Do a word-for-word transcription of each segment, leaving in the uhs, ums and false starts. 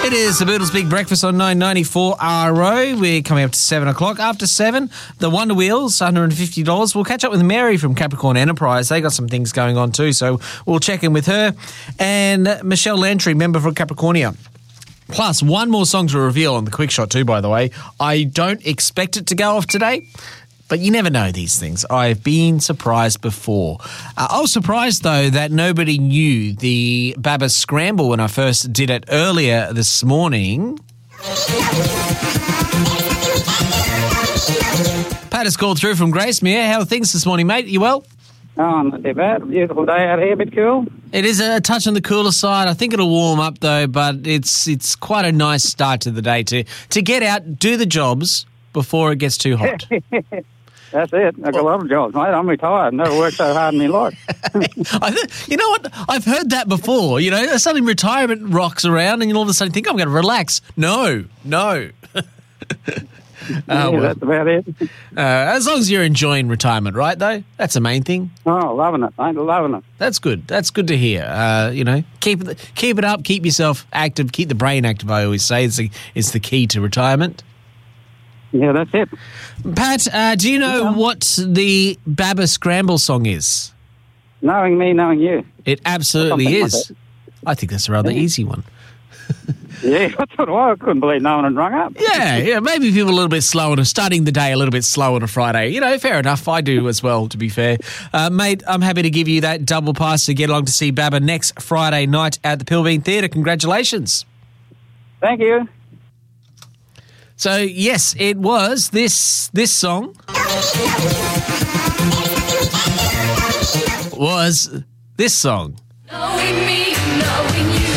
It is the Boodles Big Breakfast on nine ninety-four R O. We're coming up to seven o'clock. After seven, the Wonder Wheels, one hundred fifty dollars. We'll catch up with Mary from Capricorn Enterprise. They got some things going on too, so we'll check in with her. And Michelle Lantry, member for Capricornia. Plus, one more song to reveal on the Quick Shot too, by the way. I don't expect it to go off today, but you never know these things. I've been surprised before. Uh, I was surprised, though, that nobody knew the Baba Scramble when I first did it earlier this morning. Pat has called through from Gracemere. How are things this morning, mate? You well? Oh, not too bad. Beautiful day out here, a bit cool. It is a touch on the cooler side. I think it'll warm up, though, but it's it's quite a nice start to the day to, to get out, do the jobs before it gets too hot. That's it. I've got a lot of jobs, mate. I'm retired. Never worked so hard in my life. I th- you know what? I've heard that before. You know, suddenly retirement rocks around and you all of a sudden think, I'm going to relax. No, no. oh, yeah, well. That's about it. Uh, as long as you're enjoying retirement, right, though? That's the main thing. Oh, loving it, mate. Loving it. That's good. That's good to hear. Uh, you know, keep it, keep it up. Keep yourself active. Keep the brain active, I always say. It's the, it's the key to retirement. Yeah, that's it. Pat, uh, do you know yeah. what the Baba Scramble song is? Knowing me, knowing you. It absolutely is. Like I think that's a rather yeah. easy one. yeah, that's what I couldn't believe no one had rung up. yeah, yeah. Maybe people a little bit slow on starting the day a little bit slow on a Friday. You know, fair enough. I do as well, to be fair. Uh, mate, I'm happy to give you that double pass to get along to see Baba next Friday night at the Pilbeam Theatre. Congratulations. Thank you. So, yes, it was this this song was this song. Knowing me, knowing you,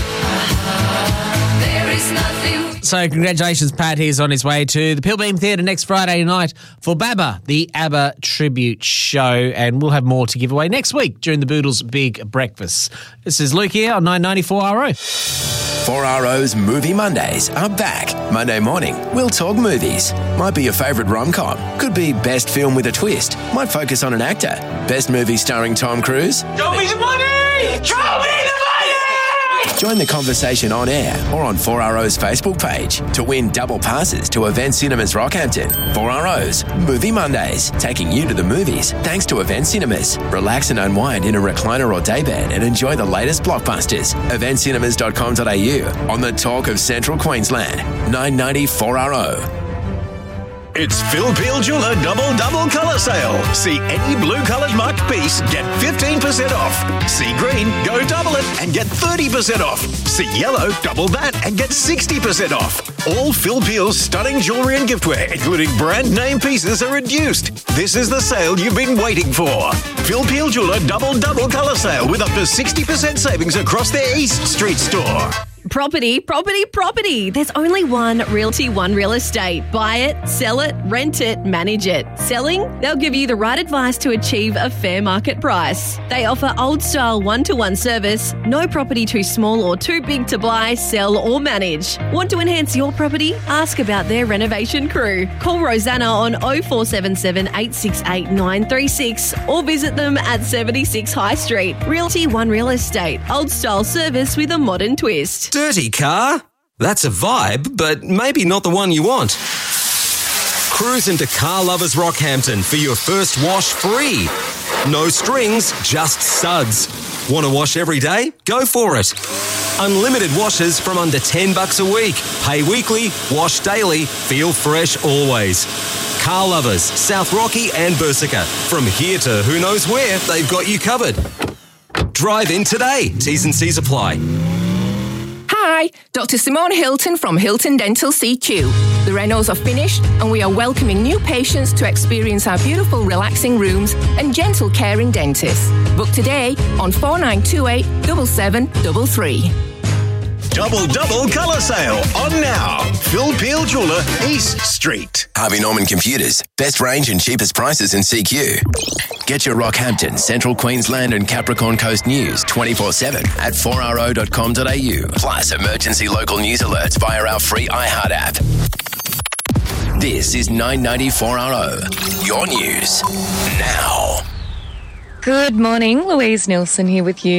uh-huh. There is nothing. So, congratulations, Pat. He's on his way to the Pilbeam Theatre next Friday night for Baba, the ABBA tribute show, and we'll have more to give away next week during the Boodles Big Breakfast. This is Luke here on nine ninety-four R O. four R O's Movie Mondays are back. Monday morning, we'll talk movies. Might be your favourite rom-com. Could be best film with a twist. Might focus on an actor. Best movie starring Tom Cruise. Show me the money! Show me the money! Join the conversation on air or on four R O's Facebook page to win double passes to Event Cinemas Rockhampton. four R O's Movie Mondays, taking you to the movies thanks to Event Cinemas. Relax and unwind in a recliner or daybed and enjoy the latest blockbusters. event cinemas dot com dot a u on the talk of Central Queensland. nine ninety-four R O. It's Phil Peel Jeweller Double Double Colour Sale. See any blue-coloured marked piece, get fifteen percent off. See green, go double it and get thirty percent off. See yellow, double that and get sixty percent off. All Phil Peel's stunning jewellery and giftware, including brand name pieces, are reduced. This is the sale you've been waiting for. Phil Peel Jeweller Double Double Colour Sale with up to sixty percent savings across their East Street store. Property, property, property. There's only one Realty One Real Estate. Buy it, sell it, rent it, manage it. Selling? They'll give you the right advice to achieve a fair market price. They offer old-style one-to-one service. No property too small or too big to buy, sell or manage. Want to enhance your property? Ask about their renovation crew. Call Rosanna on oh four seven seven, eight six eight, nine three six or visit them at seventy-six High Street. Realty One Real Estate. Old-style service with a modern twist. Dirty car? That's a vibe, but maybe not the one you want. Cruise into Car Lovers Rockhampton for your first wash free. No strings, just suds. Want to wash every day? Go for it. Unlimited washes from under ten bucks a week. Pay weekly, wash daily, feel fresh always. Car Lovers, South Rocky and Bursica. From here to who knows where, they've got you covered. Drive in today. T's and C's apply. Hi, Doctor Simone Hilton from Hilton Dental C Q. The renos are finished and we are welcoming new patients to experience our beautiful relaxing rooms and gentle caring dentists. Book today on four nine two eight, seven seven three three. Double Double Colour Sale on now. Phil Peel Jeweller, East Street. Harvey Norman Computers. Best range and cheapest prices in C Q. Get your Rockhampton, Central Queensland and Capricorn Coast news twenty-four seven at four r o dot com dot a u. Plus emergency local news alerts via our free iHeart app. This is nine ninety-four R O. Your news now. Good morning, Louise Nilsson here with you.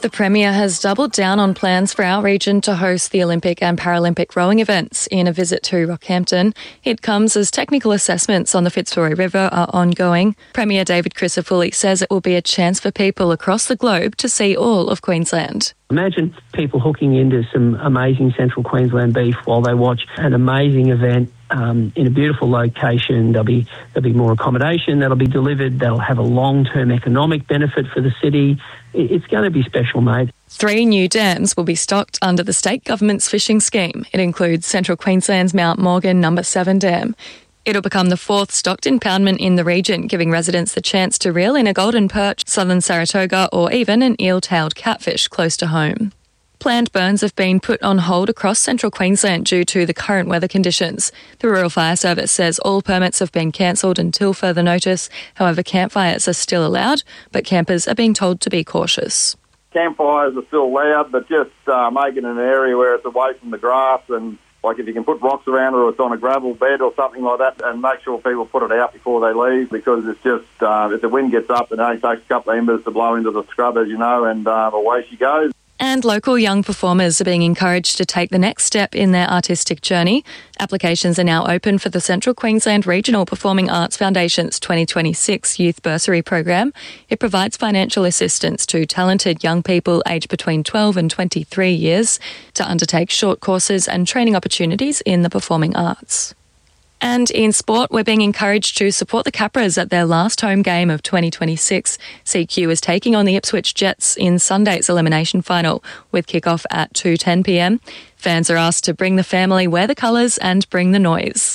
The Premier has doubled down on plans for our region to host the Olympic and Paralympic rowing events in a visit to Rockhampton. It comes as technical assessments on the Fitzroy River are ongoing. Premier David Crisafulli says it will be a chance for people across the globe to see all of Queensland. Imagine people hooking into some amazing Central Queensland beef while they watch an amazing event um, in a beautiful location. There'll be there'll be more accommodation that'll be delivered. They'll have a long-term economic benefit for the city. It's going to be special, mate. Three new dams will be stocked under the state government's fishing scheme. It includes Central Queensland's Mount Morgan Number seven Dam. It'll become the fourth stocked impoundment in the region, giving residents the chance to reel in a golden perch, southern Saratoga, or even an eel-tailed catfish close to home. Planned burns have been put on hold across central Queensland due to the current weather conditions. The Rural Fire Service says all permits have been cancelled until further notice. However, campfires are still allowed, but campers are being told to be cautious. Campfires are still allowed, but just uh, make it in an area where it's away from the grass, and like if you can put rocks around it or it's on a gravel bed or something like that, and make sure people put it out before they leave, because it's just, uh, if the wind gets up, it only takes a couple of embers to blow into the scrub, as you know, and uh, away she goes. And local young performers are being encouraged to take the next step in their artistic journey. Applications are now open for the Central Queensland Regional Performing Arts Foundation's twenty twenty-six Youth Bursary Program. It provides financial assistance to talented young people aged between twelve and twenty-three years to undertake short courses and training opportunities in the performing arts. And in sport, we're being encouraged to support the Capras at their last home game of twenty twenty-six. C Q is taking on the Ipswich Jets in Sunday's elimination final, with kick-off at two ten p m. Fans are asked to bring the family, wear the colours and bring the noise.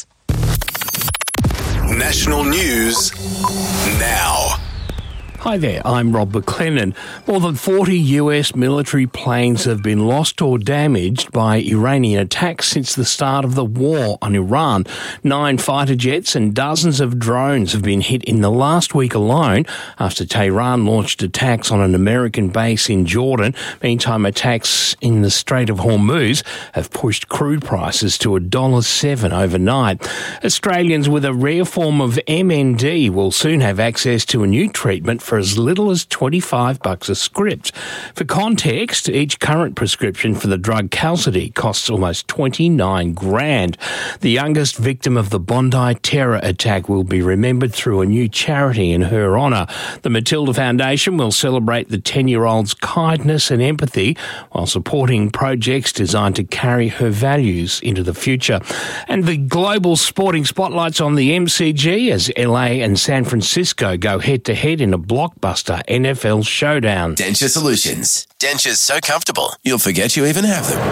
National news now. Hi there, I'm Rob McLennan. More than forty U S military planes have been lost or damaged by Iranian attacks since the start of the war on Iran. Nine fighter jets and dozens of drones have been hit in the last week alone after Tehran launched attacks on an American base in Jordan. Meantime, attacks in the Strait of Hormuz have pushed crude prices to one dollar seven overnight. Australians with a rare form of M N D will soon have access to a new treatment for as little as twenty-five bucks a script. For context, each current prescription for the drug Qalsody costs almost twenty-nine grand. The youngest victim of the Bondi terror attack will be remembered through a new charity in her honour. The Matilda Foundation will celebrate the ten-year-old's kindness and empathy while supporting projects designed to carry her values into the future. And the global sporting spotlight's on the M C G as L A and San Francisco go head-to-head in a blockbuster N F L showdown. Denture Solutions. Dentures so comfortable, you'll forget you even have them.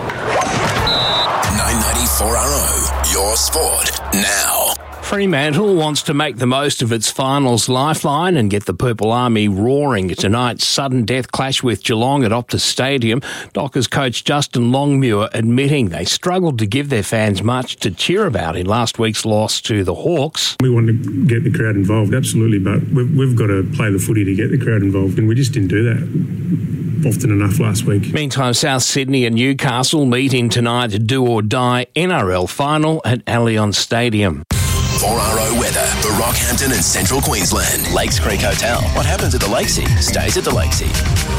nine ninety-four R O, your sport now. Fremantle wants to make the most of its finals lifeline and get the Purple Army roaring. Tonight's sudden death clash with Geelong at Optus Stadium. Dockers coach Justin Longmuir admitting they struggled to give their fans much to cheer about in last week's loss to the Hawks. We want to get the crowd involved, absolutely, but we've, we've got to play the footy to get the crowd involved, and we just didn't do that often enough last week. Meantime, South Sydney and Newcastle meet in tonight's do-or-die N R L final at Allianz Stadium. four R O weather for Rockhampton and Central Queensland. Lakes Creek Hotel. What happens at the Lakesea stays at the Lakesea.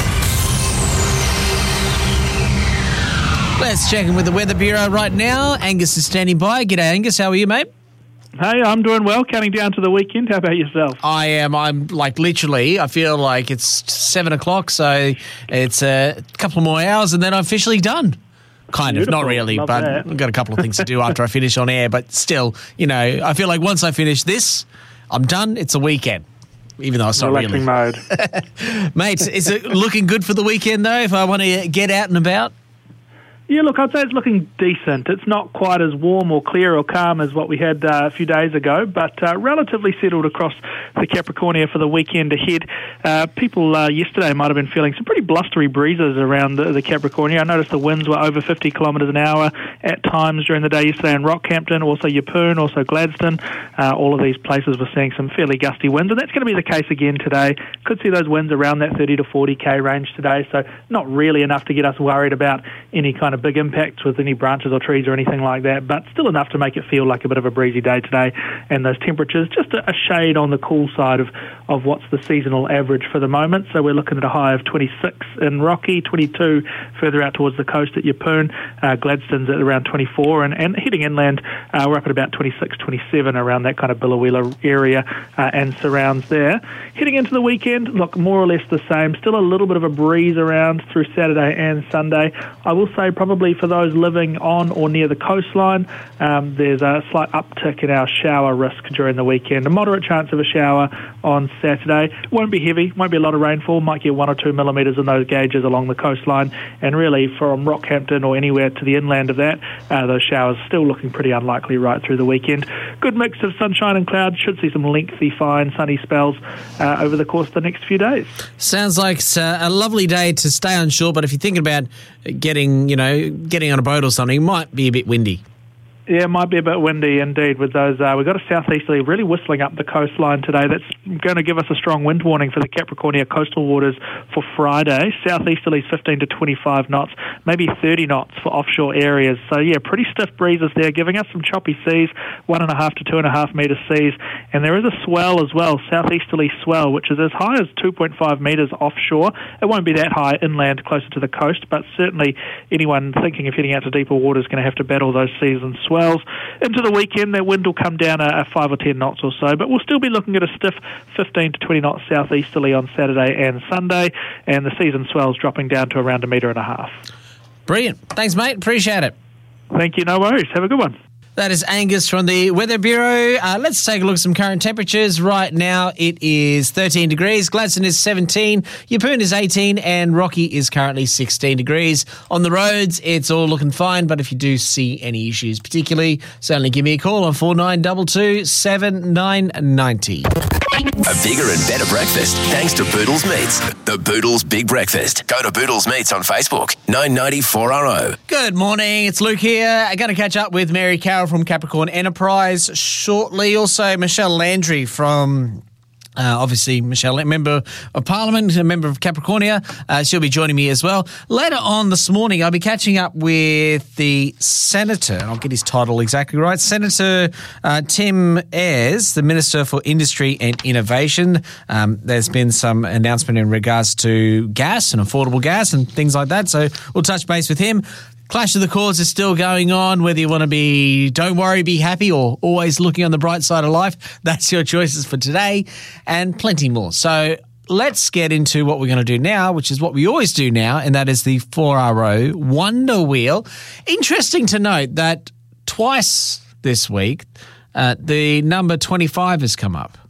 Let's check in with the Weather Bureau right now. Angus is standing by. G'day, Angus. How are you, mate? Hey, I'm doing well, counting down to the weekend. How about yourself? I am. I'm like literally, I feel like it's seven o'clock, so it's a couple more hours and then I'm officially done. Kind Beautiful. of, not really, Love but that. I've got a couple of things to do after I finish on air, but still, you know, I feel like once I finish this, I'm done. It's a weekend, even though it's not really. Mode. Mate, is it looking good for the weekend, though, if I want to get out and about? Yeah, look, I'd say it's looking decent. It's not quite as warm or clear or calm as what we had uh, a few days ago, but uh, relatively settled across the Capricornia for the weekend ahead. Uh, people uh, yesterday might have been feeling some pretty blustery breezes around the, the Capricornia. I noticed the winds were over fifty kilometres an hour at times during the day yesterday in Rockhampton, also Yeppoon, also Gladstone. Uh, all of these places were seeing some fairly gusty winds, and that's going to be the case again today. Could see those winds around that thirty to forty k range today, so not really enough to get us worried about any kind of big impacts with any branches or trees or anything like that, but still enough to make it feel like a bit of a breezy day today. And those temperatures just a, a shade on the cool side of, of what's the seasonal average for the moment. So we're looking at a high of twenty-six in Rocky, twenty-two further out towards the coast at Yeppoon. Uh, Gladstone's at around twenty-four, and, and heading inland, uh, we're up at about twenty-six, twenty-seven around that kind of Billawheeler area uh, and surrounds there. Heading into the weekend, look, more or less the same. Still a little bit of a breeze around through Saturday and Sunday. I will say probably for those living on or near the coastline, um, there's a slight uptick in our shower risk during the weekend. A moderate chance of a shower on Saturday. Won't be heavy, won't be a lot of rainfall, might get one or two millimetres in those gauges along the coastline, and really from Rockhampton or anywhere to the inland of that, uh, those showers still looking pretty unlikely right through the weekend. Good mix of sunshine and cloud. Should see some lengthy, fine, sunny spells uh, over the course of the next few days. Sounds like it's a, a lovely day to stay on shore, but if you're thinking about getting, you know, getting on a boat or something, it might be a bit windy. Yeah, it might be a bit windy indeed with those. Uh, we've got a southeasterly really whistling up the coastline today. That's going to give us a strong wind warning for the Capricornia coastal waters for Friday. Southeasterlies fifteen to twenty-five knots, maybe thirty knots for offshore areas. So, yeah, pretty stiff breezes there, giving us some choppy seas, one and a half to two and a half metre seas. And there is a swell as well, southeasterly swell, which is as high as two point five metres offshore. It won't be that high inland closer to the coast, but certainly anyone thinking of heading out to deeper water is going to have to battle those seas and swells. Into the weekend, that wind will come down a, a five or ten knots or so, but we'll still be looking at a stiff fifteen to twenty knots southeasterly on Saturday and Sunday, and the season swells dropping down to around a metre and a half. Brilliant. Thanks, mate. Appreciate it. Thank you. No worries. Have a good one. That is Angus from the Weather Bureau. Uh, let's take a look at some current temperatures. Right now it is thirteen degrees. Gladstone is seventeen. Yeppoon is eighteen. And Rocky is currently sixteen degrees. On the roads, it's all looking fine. But if you do see any issues particularly, certainly give me a call on four nine two two, seven nine nine zero. A bigger and better breakfast thanks to Boodles Meats. The Boodles Big Breakfast. Go to Boodles Meats on Facebook. nine ninety-four R O. Good morning. It's Luke here. I'm going to catch up with Mary Carroll from Capricorn Enterprise shortly. Also, Michelle Landry from... Uh, obviously, Michelle, a member of Parliament, a member of Capricornia. Uh, she'll be joining me as well. Later on this morning, I'll be catching up with the Senator, and I'll get his title exactly right, Senator uh, Tim Ayres, the Minister for Industry and Innovation. Um, there's been some announcement in regards to gas and affordable gas and things like that, so we'll touch base with him. Clash of the Chords is still going on, whether you want to be don't worry, be happy, or always looking on the bright side of life. That's your choices for today, and plenty more. So let's get into what we're going to do now, which is what we always do now, and that is the four R O Wonder Wheel. Interesting to note that twice this week, uh, the number twenty-five has come up.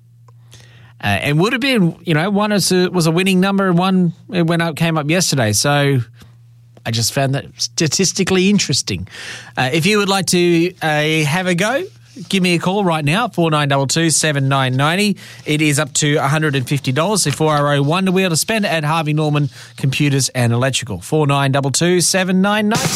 Uh, and would have been, you know, one was a, was a winning number, and one it went up, came up yesterday. So I just found that statistically interesting. Uh, if you would like to uh, have a go, give me a call right now, four nine two two, seven nine nine zero. It is up to one hundred fifty dollars, the four R O Wonder Wheel to spend at Harvey Norman Computers and Electrical. four nine two two, seven nine nine zero.